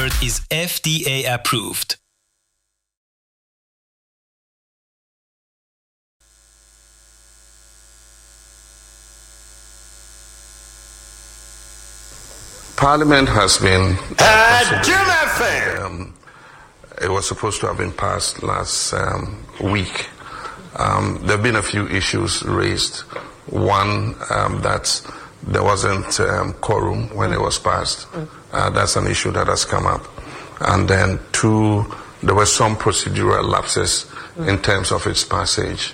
is FDA approved. Parliament has been it was supposed to have been passed last week. There have been a few issues raised. One, that there wasn't quorum when it was passed. That's an issue that has come up. And then two, there were some procedural lapses in terms of its passage.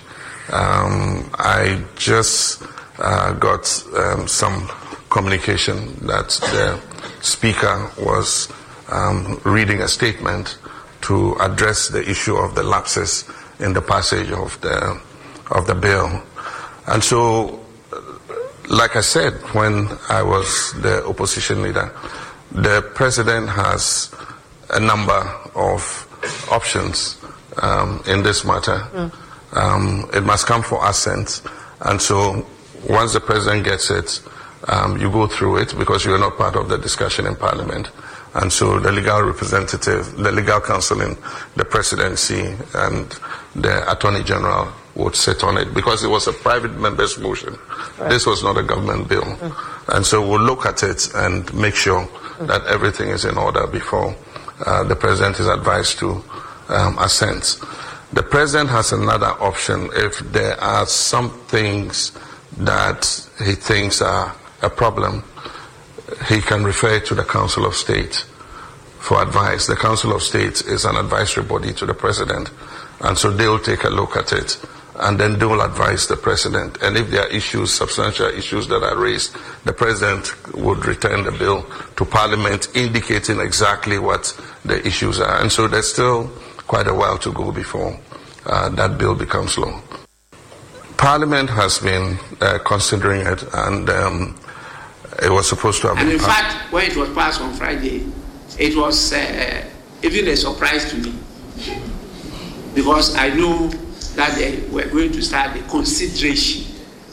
I just got some communication that the Speaker was reading a statement to address the issue of the lapses in the passage of the bill. And so, like I said, when I was the opposition leader, the President has a number of options in this matter. It must come for assent. And so, once the President gets it, you go through it because you are not part of the discussion in Parliament. And so the legal representative, the legal counsel in the Presidency and the Attorney General would sit on it because it was a private member's motion. Right. This was not a government bill. And so we'll look at it and make sure that everything is in order before the President is advised to assent. The President has another option if there are some things that he thinks are a problem. He can refer to the Council of State for advice. The Council of State is an advisory body to the President, and so they will take a look at it, and then they will advise the President. And if there are issues, substantial issues that are raised, the President would return the bill to Parliament, indicating exactly what the issues are. And so there's still quite a while to go before that bill becomes law. Parliament has been considering it, and it was supposed to have been. And in fact, when it was passed on Friday, it was even a surprise to me because I knew that they were going to start the consideration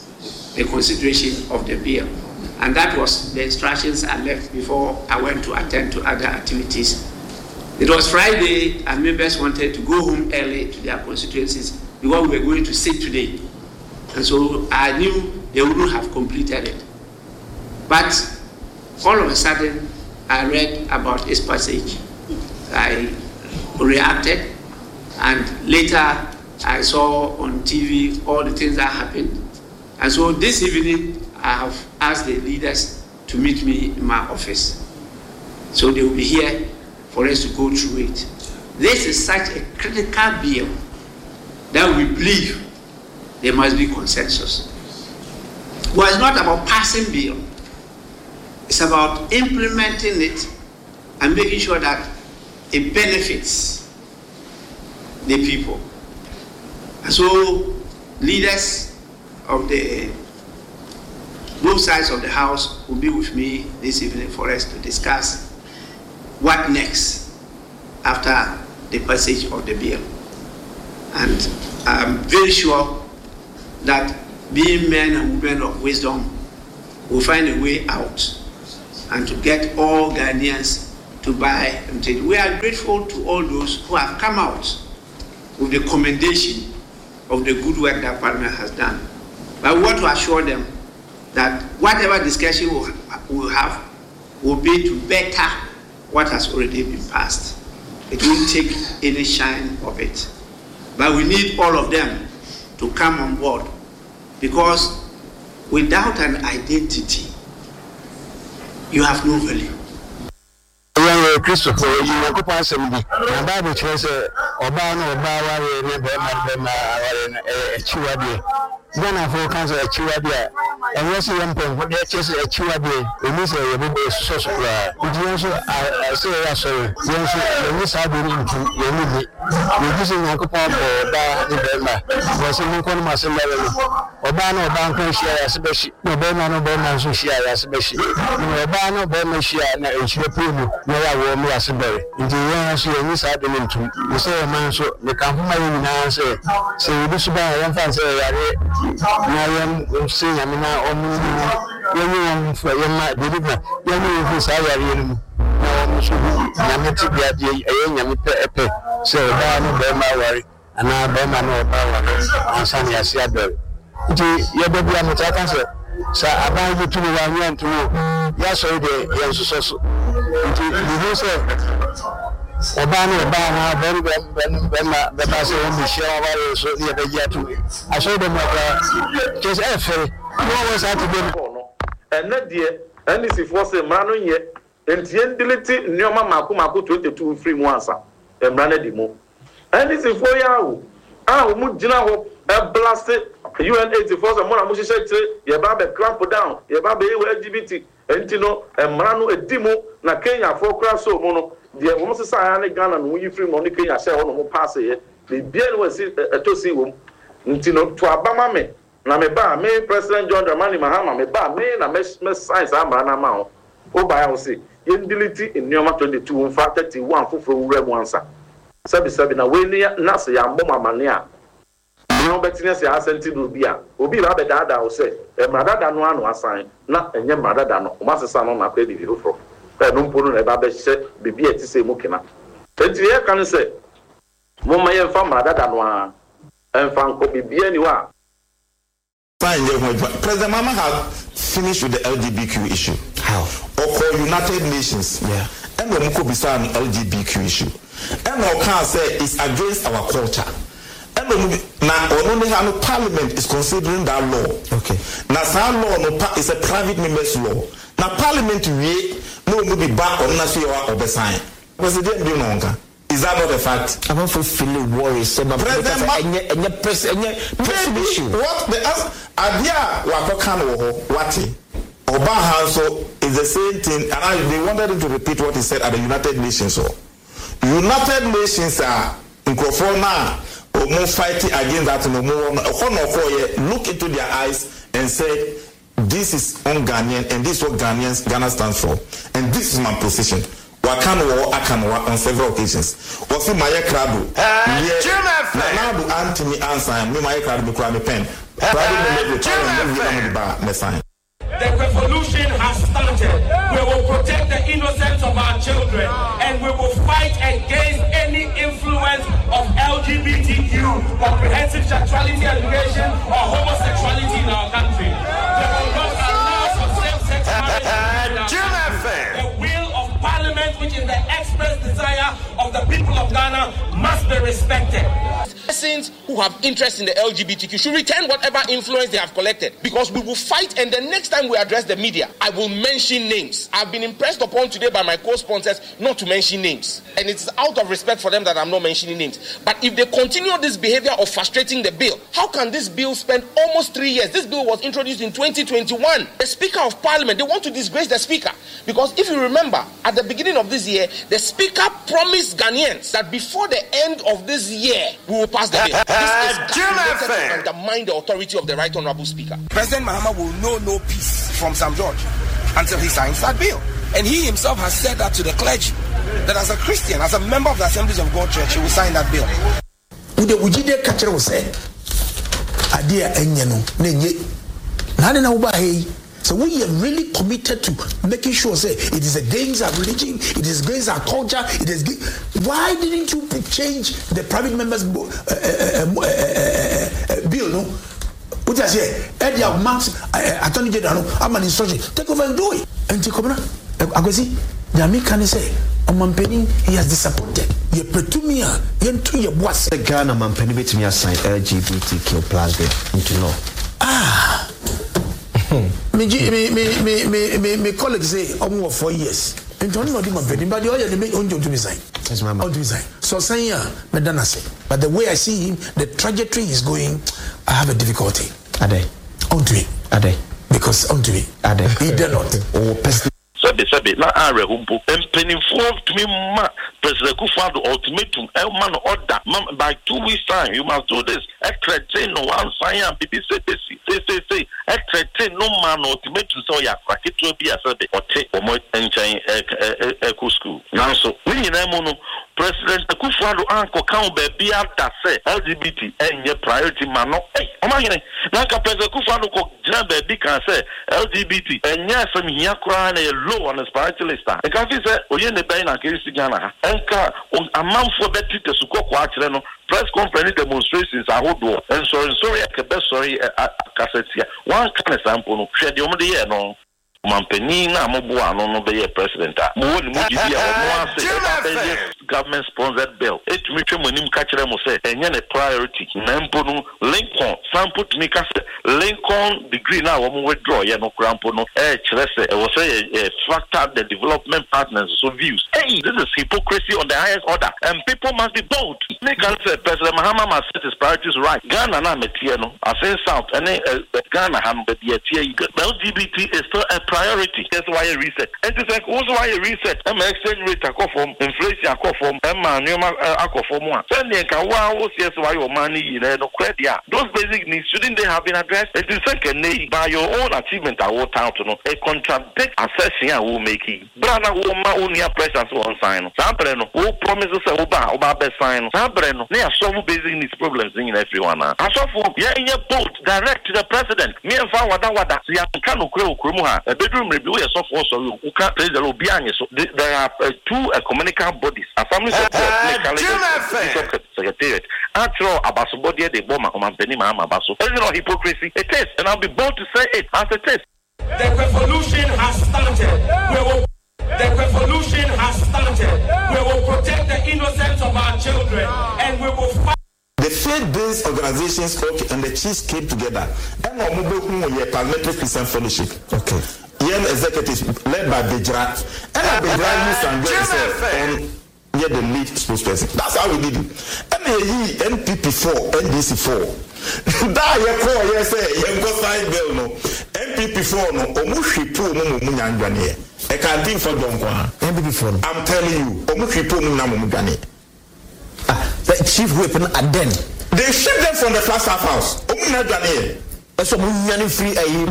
of the bill. And that was the instructions I left before I went to attend to other activities. It was Friday and members wanted to go home early to their constituencies because we were going to sit today. And so I knew they wouldn't have completed it. But all of a sudden, I read about its passage. I reacted, and later I saw on TV all the things that happened. And so this evening, I have asked the leaders to meet me in my office. So they will be here for us to go through it. This is such a critical bill that we believe there must be consensus. Well, it's not about passing bill. It's about implementing it and making sure that it benefits the people. And so leaders of both sides of the House will be with me this evening for us to discuss what next after the passage of the bill. And I'm very sure that being men and women of wisdom will find a way out and to get all Ghanaians to buy and trade. We are grateful to all those who have come out with the commendation of the good work that Parliament has done. But we want to assure them that whatever discussion we'll have will be to better what has already been passed. It won't take any shine of it. But we need all of them to come on board because without an identity, you have no value. Christopher, you are going to say, and Bible says, Obama, Chiwadi. Then I focus on Chiwadi, and yes, I am going to chase a Chiwadi, and this is a social. I say, yes, I believe you. You're using a coupon for that. Was in Conmas Obama, Banco share as a best, no Bernard share as a best, Obama, Bernard share, and Chiapu, where I will as a berry. Into when I say, you say a man, so the company now say, so this is about one fancy. I am saying, I mean, now, for your did it. so nyame ti bia de ɛyɛ nyame pɛ sɛ ɔbaa no bɛma ware ana bɛma no ɔbaa ware ansa ne ase abɛre nti yɛbɛbia no ta ka sɛ sa aban yi tumi wa nyanto ya so de yɛn so so nti bihu sɛ ɔbaa no ha bɛma bɛba sɛ wɔn hyia ware so yɛbɛgye ato aso de maka kɛsɛ ɛfɛre no wɔ sa te bɛm ɛnɛ deɛ NDC for say mra no yɛ ntien delete nneɔma mako 22 free mu ansa mra no di mu NDC for yawo a mu gyina hɔ blast UN84 say mo na mo hyehyɛ kyerɛ yɛ ba be clamp down yɛ ba be LGBT enti no mra no edi mu na Kenya for kra so mu no deɛ wɔn sesa ya ne Ghana no yi free mu ne Kenya hyɛ hɔ no mo pass yɛ bibia no wasi etosi wom nti no to abama me na me ba me President John Dramani Mahama me ba me na me science amara na ma ho o ba ya ho say yendeliti nneoma 22 mfa 31 foforo wura mu ansa sabi na we ni na se ya mbom amane a no betine se asenti do bia obi ba be dada o say e mradada no anu asan na enye mradada no o masesa no na kwa di foforo e no mpo no na ba be hye bibia ti se mu kena enti ye kan say mo ma ye mfa mradada no a emfa nko bibia ni wa. President Mama has finished with the LGBTQ issue. How? Or call United Nations. Yeah. And we could be an LGBTQ issue. And we can say it's against our culture. And now only how Parliament is considering that law. Okay. Now some law is a private members law. Now Parliament no be back on national or the sign. President do know. Is that not a fact? I'm not feeling worried. So my president issue. What the idea what Oba so is the same thing, and they wanted him to repeat what he said at the United Nations. So United Nations are in now or more fighting against that no more. Look into their eyes and say this is un-Ghanaian and this is what Ghana stands for, and this is my position. Wakanwa on several occasions. What's in my crowd? Now do Anthony answer and me my crowd because I'm a pen. The revolution has started. We will protect the innocence of our children and we will fight against any influence of LGBTQ, comprehensive sexuality education, or homosexuality in our country. We will not allow for same-sex marriage. The will of Parliament, which is the express desire of the people of Ghana, must be respected. Persons who have interest in the LGBTQ should return whatever influence they have collected, because we will fight, and the next time we address the media, I will mention names. I've been impressed upon today by my co-sponsors not to mention names, and it's out of respect for them that I'm not mentioning names. But if they continue this behavior of frustrating the bill, how can this bill spend almost 3 years? This bill was introduced in 2021. The Speaker of Parliament, they want to disgrace the Speaker, because if you remember, at the beginning of this year, the Speaker promised Ghanaians that before the end of this year, we will pass the bill. This is calculated to undermine the authority of the Right Honourable Speaker. President Mahama will know no peace from Sam George until he signs that bill. And he himself has said that to the clergy, that as a Christian, as a member of the Assemblies of God Church, he will sign that bill. Ujide kachira will say, "Adia enyano nenye nani na ubahe." So we are really committed to making sure, say, it is against our religion, it is against our culture, it is. Why didn't you change the private members' bill? No, what I say, Eddie Marks, Attorney General, I'm an instruction. Take over and do it. And take over. I go see. Yami can say, Omampeni, he has disappointed. Ye petumia, yentu ye boss. The Ghana Mampeni bet me assign LGBTQ plus into law. Ah. Me colleagues say almost 4 years. And don't know him, but the other they make on to resign. Yes, ma'am. On to resign. So saying, Medana say, but the way I see him, the trajectory is going. I have a difficulty. Are they? On to it. Are they? Because on to it. Are they? He did not. Sabi na are humpo. Penning for to me ma President Kufuor ultimatum man order by 2 weeks time you must do this. Threaten no one sign BBC say threaten no man ultimatum so ya crack to be as or take or more eco school. Now so we no President Kufuor anko count baby that say LGBT and your priority man no hey omagine na ka President Kufuor ko jina baby can say LGBT and yes some here cry na low on the priority list. E can fi say oye ne bay na kesi Ghana ha enka amanfo beti te suko kwa akire no press conference demonstrations ahodo and sorry sorry kasetia one kind sample no hwe de omde ye no Mampeni na moboa no be president a mo ni mo gidi a mo say government sponsored bill it me twa monim ka kire mo say enye ne priority na mpo no Lincoln sample to me ka say Lincoln degree na wo mo withdraw ye no krampo no kire say e wo say factor the development partners so views hey this is hypocrisy on the highest order and people must be bold make can say President Mahama must set his priorities right Ghana na metie no asen south and Ghana ha no be tie LGBT is still a priority. That's why a reset. And it's like also why a reset. Exchange rate from inflation from one. Then they can yes why your money no credit. Those basic needs shouldn't they have been addressed? It is second by your own achievement I will out to know a contradict assessing I will make it. Brother woman only a presence on sign. Sambreno who promises about best sign. Sambreno they are solve basic needs problems in everyone. I saw for in your boat direct to the president. Me and wada see I can no bedroom review is so you can't praise the Lobian. So there are two ecumenical bodies. Assembly Secretariat. After all, Abasubodi de Boma, Omampeni Mahama Baso. It's not hypocrisy. It is, and I'll be bold to say it as it is. The revolution has started. The revolution has started. We will protect the innocence of our children, and we will fight. The faith-based organizations and the chiefs came together. And a parliamentary Christian fellowship. Okay. Young executives led by Bejra. And Bejra and the lead spokesperson. That's how we did it. And NPP4, NDC4. That you call say you go sign bill no. NPP4 no. Omushipu no munyangwane. I can't think for Donkwa. NPP4. I'm telling you, Omushipu no munyangwane. The chief weapon and then they shipped them from the first half house. So we free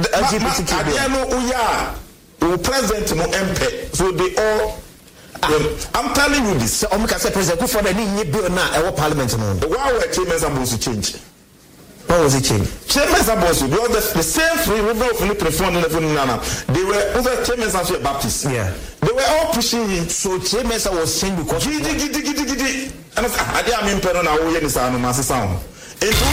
president no MP. So they all I'm telling you this. So say president who for the new bill now parliament no. Why were chairmen supposed to change? What was it change? Chairmen supposed to because the same free river of Philip reform they were other chairmen as Baptists. Yeah. They were all pushing it. So chairmen was changed because gidi and I didn't mean to know how we sound.